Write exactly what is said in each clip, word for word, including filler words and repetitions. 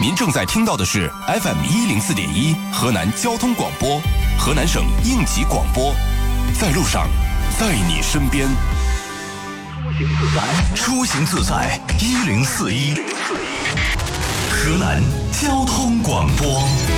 您正在听到的是 F M 一零四点一河南交通广播，河南省应急广播，在路上，在你身边。出行自在一零四一，河南交通广播。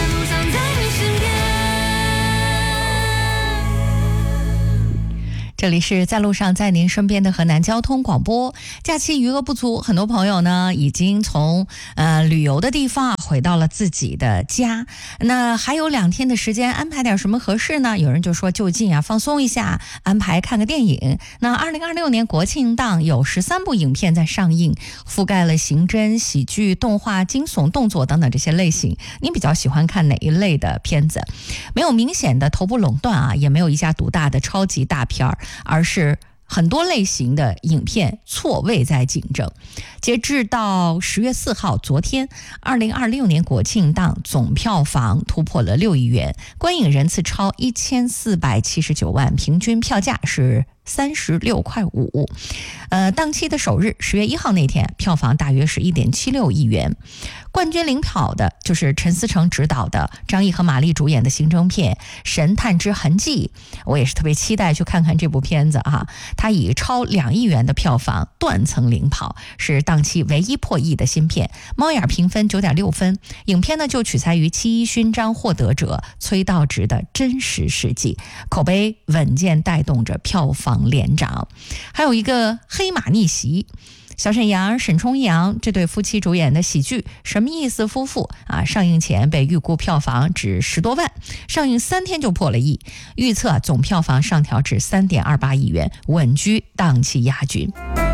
这里是在路上在您身边的河南交通广播。假期余额不足，很多朋友呢已经从呃旅游的地方回到了自己的家。那还有两天的时间，安排点什么合适呢？有人就说就近啊放松一下，安排看个电影。那二零二六年国庆档有十三部影片在上映，覆盖了刑侦、喜剧、动画、惊悚、动作等等这些类型。你比较喜欢看哪一类的片子？没有明显的头部垄断啊，也没有一家独大的超级大片儿，而是很多类型的影片错位在竞争。截至到十月四号，昨天二零二六年国庆档总票房突破了六亿元，观影人次超一千四百七十九万，平均票价是三十六块五。呃，档期的首日十月一号那天，票房大约是一点七六亿元。冠军领跑的就是陈思诚执导的张译和马丽主演的刑侦片《神探之痕迹》，我也是特别期待去看看这部片子啊。它以超两亿元的票房断层领跑，是档期唯一破亿的新片。猫眼评分九点六分，影片呢就取材于七一勋章获得者崔道直的真实事迹，口碑稳健带动着票房连涨。还有一个黑马逆袭，小沈阳、沈冲阳这对夫妻主演的喜剧《什么意思夫妇》啊，上映前被预估票房只十多万，上映三天就破了亿，预测总票房上调至三点二八亿元，稳居档期亚军。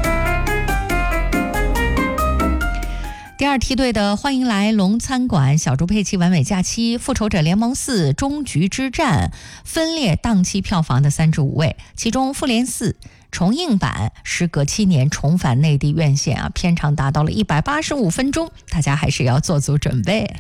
第二梯队的欢迎来龙餐馆、小猪佩奇完美假期、复仇者联盟四终局之战分列档期票房的三至五位，其中复联四重映版时隔七年重返内地院线啊，片长达到了一百八十五分钟，大家还是要做足准备。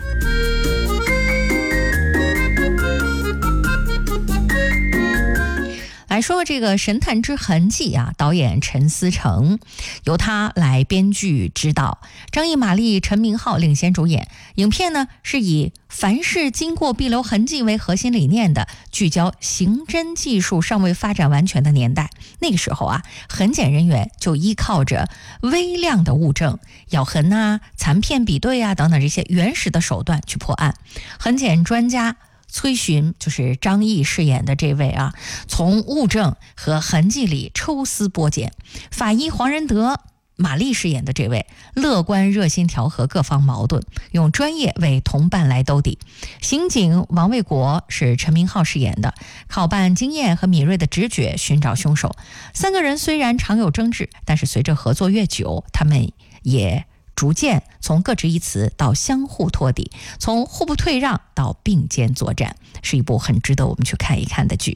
来说这个《神探之痕迹》啊，导演陈思诚，由他来编剧指导，张译、马丽、陈明昊领衔主演。影片呢是以凡事经过必留痕迹为核心理念的，聚焦刑侦技术尚未发展完全的年代。那个时候啊，痕检人员就依靠着微量的物证、咬痕啊、残片比对啊等等这些原始的手段去破案。痕检专家崔寻，就是张译饰演的这位啊，从物证和痕迹里抽丝剥茧。法医黄仁德，马丽饰演的这位，乐观热心调和各方矛盾，用专业为同伴来兜底。刑警王卫国是陈明昊饰演的，靠办经验和敏锐的直觉寻找凶手。三个人虽然常有争执，但是随着合作越久，他们也逐渐从各执一词到相互托底，从互不退让到并肩作战，是一部很值得我们去看一看的剧。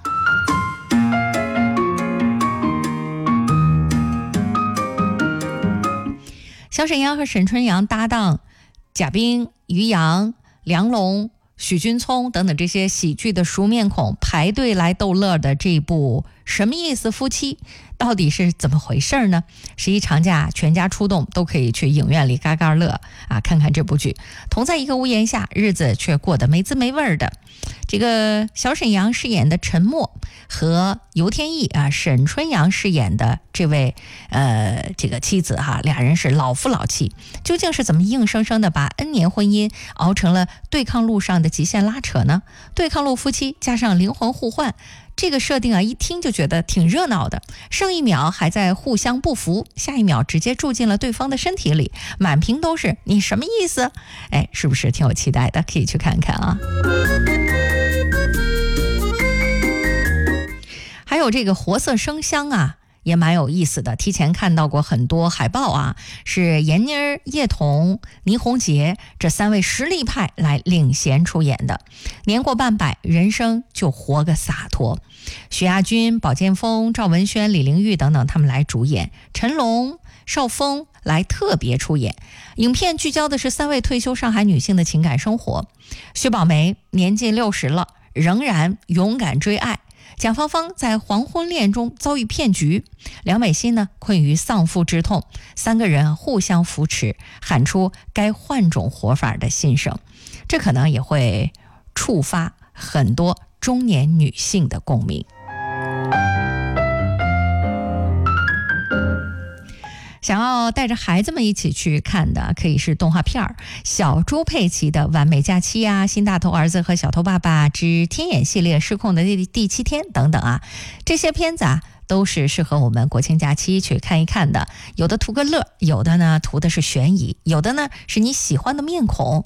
小沈阳和沈春阳搭档，贾冰、于洋、梁龙、许君聪等等这些喜剧的熟面孔排队来逗乐的这部《什么意思夫妻》到底是怎么回事呢？十一长假全家出动，都可以去影院里嘎嘎乐啊，看看这部剧。同在一个屋檐下，日子却过得没滋没味的。这个小沈阳饰演的陈默和尤天意啊，沈春阳饰演的这位呃这个妻子哈、啊，俩人是老夫老妻，究竟是怎么硬生生的把 N 年婚姻熬成了对抗路上的极限拉扯呢？对抗路夫妻加上灵魂互换，这个设定啊，一听就觉得挺热闹的。上一秒还在互相不服，下一秒直接住进了对方的身体里，满屏都是你什么意思？哎，是不是挺有期待的？可以去看看啊。还有这个活色生香啊，也蛮有意思的，提前看到过很多海报啊，是闫妮儿、叶童、倪虹洁这三位实力派来领衔出演的。年过半百，人生就活个洒脱。许亚军、保剑锋、赵文轩、李玲玉等等他们来主演，陈龙、邵峰来特别出演。影片聚焦的是三位退休上海女性的情感生活。薛宝梅年近六十了，仍然勇敢追爱。 蒋芳芳在黄昏恋中遭遇骗局，梁美心呢困于丧父之痛，三个人互相扶持，喊出该换种活法的心声，这可能也会触发很多中年女性的共鸣。想要带着孩子们一起去看的，可以是动画片儿，小猪佩奇的《完美假期》啊，新大头儿子和小头爸爸之天眼系列失控的第第七天等等啊，这些片子啊都是适合我们国庆假期去看一看的。有的图个乐，有的呢图的是悬疑，有的呢是你喜欢的面孔，